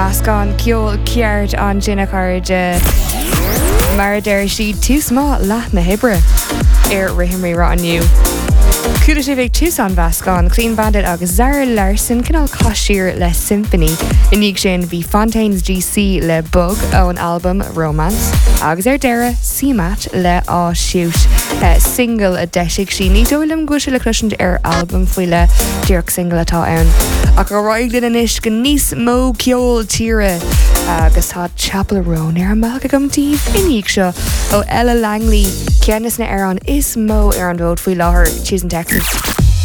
Meascán ceol ceart an Gina Carde mar deir si tú smá leath na hibre rihimí ra aniu. Cúda sé bheith tús an Meascán, Clean Bandit agus Zara Larson cinál cosisiir le Symphony. Iníg sin bhí Fontaines GC le Bug ó an album Romance, agus deire CMAT le á siút single a deisiigh sin. Ní dóilm go se le cluisiint album faoi le dearc single atá ann. Ach go roiig den inis go níos mó ceol tíre agus tá Chapel Roan meach gom tíh iníg seo ó Ella Langley ceannas na an is mó an bhód faoi láthair Choosing Texas.